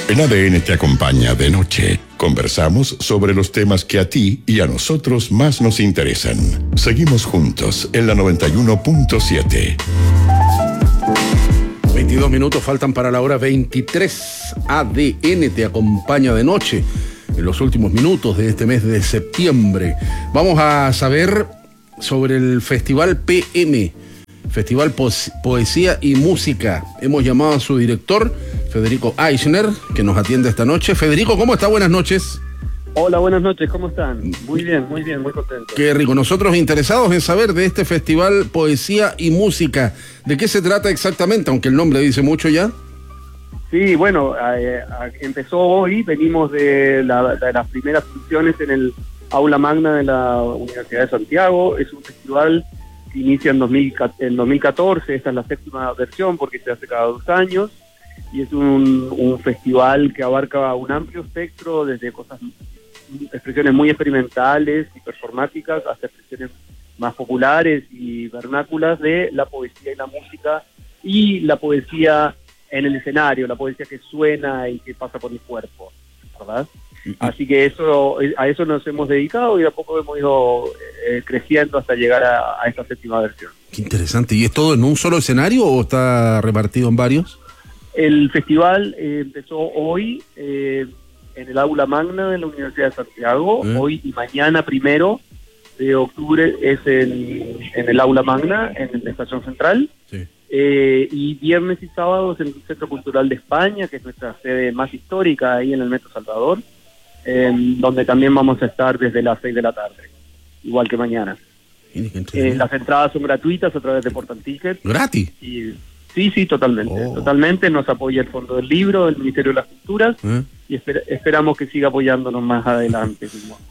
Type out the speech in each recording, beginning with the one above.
En ADN te acompaña de noche. Conversamos sobre los temas que a ti y a nosotros más nos interesan. Seguimos juntos en la 91.7. 22 minutos faltan para la hora 23. ADN te acompaña de noche en los últimos minutos de este mes de septiembre. Vamos a saber sobre el Festival PM, Festival Poesía y Música. Hemos llamado a su director, Federico Eichner, que nos atiende esta noche. Federico, ¿cómo está? Buenas noches. Hola, buenas noches, ¿cómo están? Muy bien, muy contento. Qué rico. Nosotros interesados en saber de este Festival Poesía y Música. ¿De qué se trata exactamente? Aunque el nombre dice mucho ya. Sí, bueno, empezó hoy, venimos de las primeras funciones en el Aula Magna de la Universidad de Santiago. Es un festival que inicia en 2014, esta es la 7ª versión porque se hace cada 2 años. Y es un festival que abarca un amplio espectro, desde expresiones muy experimentales y performáticas hasta expresiones más populares y vernáculas de la poesía y la música, y la poesía en el escenario, la poesía que suena y que pasa por el cuerpo, ¿verdad? Así que a eso nos hemos dedicado y de a poco hemos ido creciendo hasta llegar a esta 7ª versión. Qué interesante. ¿Y es todo en un solo escenario o está repartido en varios? El festival empezó hoy en el Aula Magna de la Universidad de Santiago. Hoy y mañana, 1 de octubre, es en el Aula Magna, en la Estación Central. Sí. Y viernes y sábados en el Centro Cultural de España, que es nuestra sede más histórica ahí en el Metro Salvador, donde también vamos a estar desde las 6 de la tarde, igual que mañana. Las entradas son gratuitas a través de Portal Ticket. ¿Gratis? Sí, totalmente. Nos apoya el Fondo del Libro, el Ministerio de las Culturas, y esperamos que siga apoyándonos más adelante.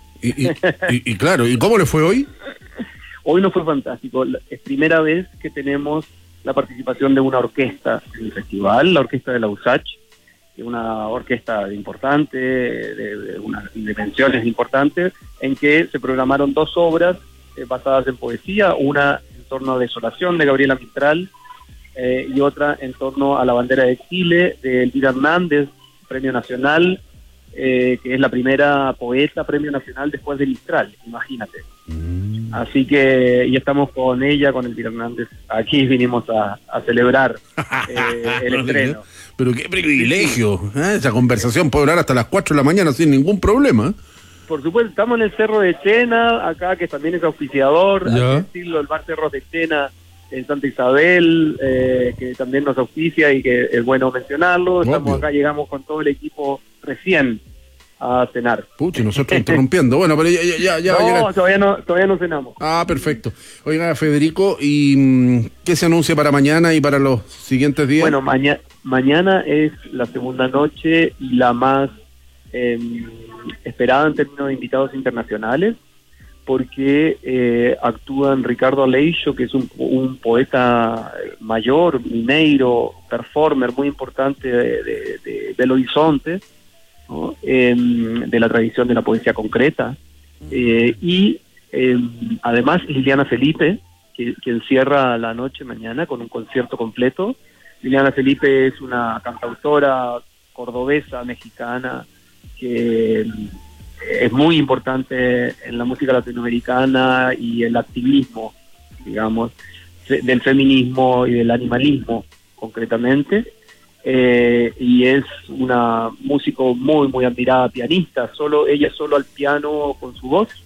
y claro, ¿y cómo le fue hoy? Hoy nos fue fantástico. Es primera vez que tenemos la participación de una orquesta en el festival, la orquesta de la USACH, que es una orquesta importante, de unas dimensiones importantes, en que se programaron 2 obras basadas en poesía, una en torno a Desolación de Gabriela Mistral, y otra en torno a la bandera de Chile de Elvira Hernández, Premio Nacional, que es la primera poeta Premio Nacional después de Mistral, imagínate. Así que y estamos con ella, con Elvira Hernández. Aquí vinimos a celebrar el estreno. Pero qué privilegio, ¿eh? Esa conversación puede durar hasta las 4 de la mañana sin ningún problema. Por supuesto, estamos en el Cerro de Chena, acá que también es auspiciador, hay que decirlo, el bar Cerros de Chena en Santa Isabel, que también nos auspicia y que es bueno mencionarlo. Estamos acá, llegamos con todo el equipo recién a cenar. Pucha, nosotros interrumpiendo. Bueno, pero ya. No, todavía no cenamos. Ah, perfecto. Oiga, Federico, ¿y qué se anuncia para mañana y para los siguientes días? Bueno, mañana es la segunda noche y la más esperada en términos de invitados internacionales, porque actúan Ricardo Aleixo, que es un poeta mayor, mineiro, performer muy importante de Belo Horizonte, ¿no? De la tradición de la poesía concreta, y además Liliana Felipe, quien cierra la noche mañana con un concierto completo. Liliana Felipe es una cantautora cordobesa, mexicana, que es muy importante en la música latinoamericana y el activismo, digamos, del feminismo y del animalismo, concretamente. Y es una músico muy admirada, pianista, ella solo al piano con su voz,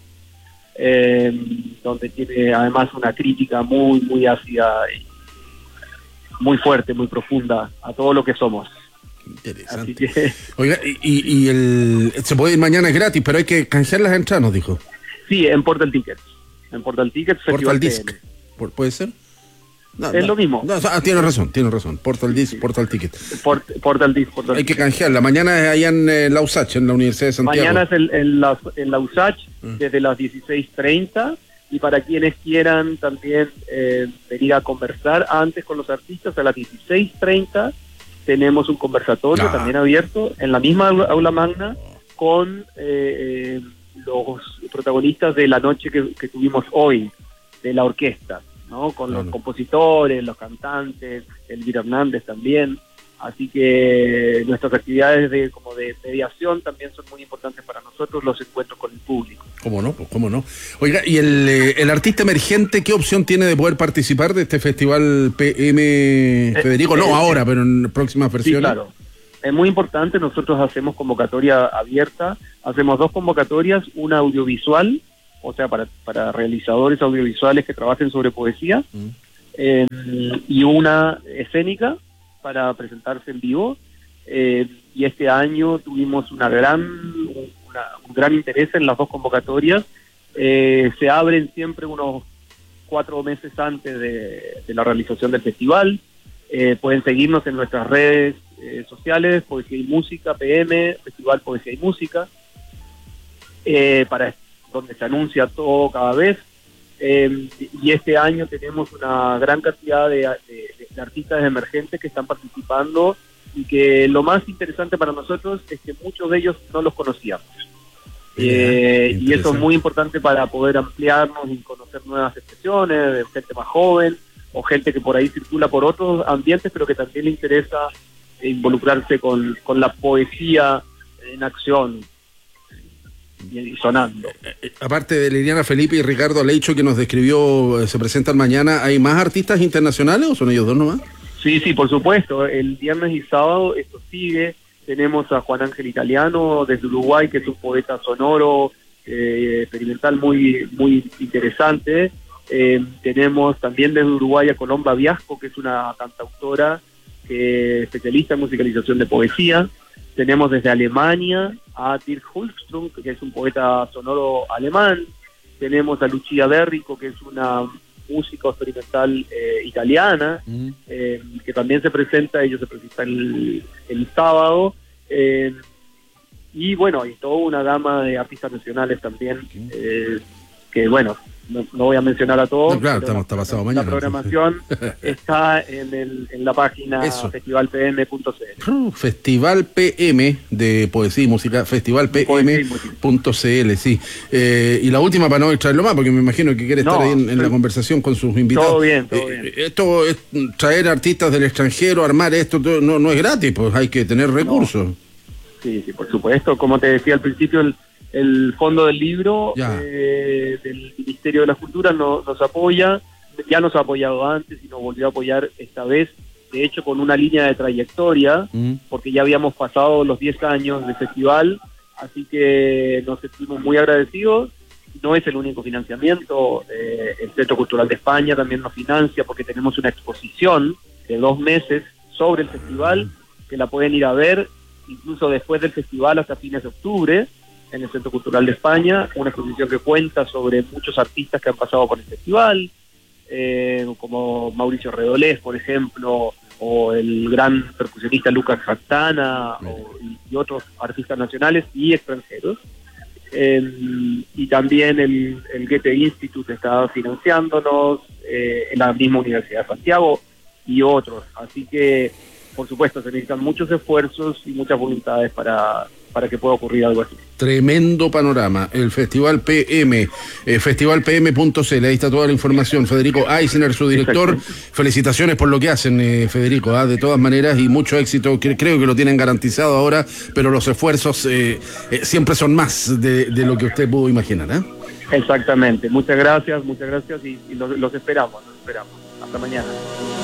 donde tiene además una crítica muy ácida, y muy fuerte, muy profunda a todo lo que somos. Interesante. Que... Oiga, se puede ir mañana, es gratis, pero hay que canjear las entradas, nos dijo. Sí, en Portal Tickets. Portal Disc. ¿Puede ser? Lo mismo. Tiene razón. Portal Disc, Portal Ticket. Portal Disc. Hay que canjearla. Mañana es allá en la USACH, en la Universidad de Santiago. Mañana es en la USACH, desde las 16:30. Y para quienes quieran también venir a conversar antes con los artistas, a las 16:30 tenemos un conversatorio también abierto en la misma aula magna con los protagonistas de la noche que tuvimos hoy, de la orquesta, ¿no? Con los compositores, los cantantes, Elvira Hernández también. Así que nuestras actividades como de mediación también son muy importantes para nosotros, los encuentros con el público. ¿Cómo no? Pues cómo no. Oiga, ¿y el artista emergente qué opción tiene de poder participar de este festival PM, Federico? No ahora, pero en próximas versiones. Sí, claro. Es muy importante, nosotros hacemos convocatoria abierta, hacemos 2 convocatorias, una audiovisual, o sea, para realizadores audiovisuales que trabajen sobre poesía, y una escénica para presentarse en vivo, y este año tuvimos un gran interés en las 2 convocatorias. Se abren siempre unos 4 meses antes de la realización del festival. Pueden seguirnos en nuestras redes sociales, Poesía y Música, PM, Festival Poesía y Música, para donde se anuncia todo cada vez. Y este año tenemos una gran cantidad de artistas emergentes que están participando, y que lo más interesante para nosotros es que muchos de ellos no los conocíamos. Y eso es muy importante para poder ampliarnos y conocer nuevas expresiones de gente más joven o gente que por ahí circula por otros ambientes, pero que también le interesa involucrarse con la poesía en acción y sonando. Aparte de Liliana Felipe y Ricardo Aleicho, que nos describió, se presentan mañana, ¿hay más artistas internacionales o son ellos 2 nomás? Sí, por supuesto. El viernes y sábado esto sigue. Tenemos a Juan Ángel Italiano desde Uruguay, que es un poeta sonoro, experimental muy interesante. Tenemos también desde Uruguay a Colomba Viasco, que es una cantautora especialista en musicalización de poesía. Tenemos desde Alemania a Dirk Hultström, que es un poeta sonoro alemán. Tenemos a Lucia Berrico, que es una música experimental italiana, que también se presenta el sábado. Y bueno, hay toda una gama de artistas nacionales también, que bueno, no voy a mencionar a todos. No, claro, está pasado mañana. La programación está en la página festivalpm.cl. Festival PM de Poesía y Música, festivalpm.cl, sí. Y la última, para no extraerlo más, porque me imagino que quiere estar ahí en la conversación con sus invitados. Todo bien. Esto es traer artistas del extranjero, armar esto, no es gratis, pues hay que tener recursos. Sí, por supuesto. Como te decía al principio, el fondo del libro del Ministerio de la Cultura nos apoya, ya nos ha apoyado antes y nos volvió a apoyar esta vez, de hecho con una línea de trayectoria, porque ya habíamos pasado los 10 años del festival, así que nos sentimos muy agradecidos. No es el único financiamiento, el Centro Cultural de España también nos financia, porque tenemos una exposición de 2 meses sobre el festival, que la pueden ir a ver incluso después del festival hasta fines de octubre, en el Centro Cultural de España, una exposición que cuenta sobre muchos artistas que han pasado por el festival, como Mauricio Redolés, por ejemplo, o el gran percusionista Lucas Santana, y otros artistas nacionales y extranjeros. Y también el Goethe Institute está financiándonos, en la misma Universidad de Santiago y otros. Así que, por supuesto, se necesitan muchos esfuerzos y muchas voluntades para que pueda ocurrir algo así. Tremendo panorama. El Festival PM, festivalpm.cl, ahí está toda la información. Federico Eisner, su director. Exacto. Felicitaciones por lo que hacen, Federico, de todas maneras, y mucho éxito. Creo que lo tienen garantizado ahora, pero los esfuerzos siempre son más de lo que usted pudo imaginar. Exactamente. Muchas gracias y los esperamos. Hasta mañana.